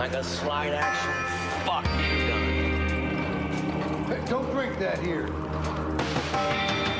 like a slide action fuck you done. Hey, don't drink that here.